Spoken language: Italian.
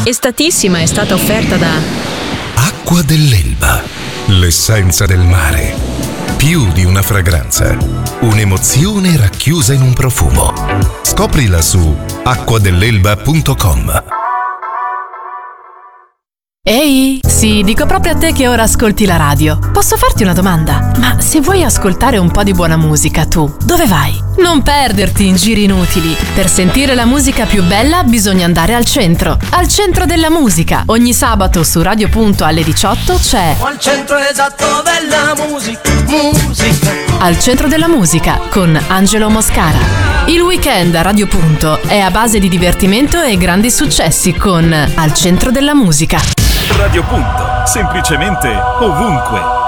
Estatissima è stata offerta da Acqua dell'Elba, l'essenza del mare. Più di una fragranza, un'emozione racchiusa in un profumo. Scoprila su acquadelelba.com. Ehi, sì, dico proprio a te che ora ascolti la radio. Posso farti una domanda? Ma se vuoi ascoltare un po' di buona musica, tu, dove vai? Non perderti in giri inutili. Per sentire la musica più bella bisogna andare al centro della musica. Ogni sabato su Radio Punto alle 18 c'è Al centro esatto della musica. Al centro della musica con Angelo Moscara. Il weekend a Radio Punto è a base di divertimento e grandi successi con Al centro della musica. Radio Punto, semplicemente ovunque.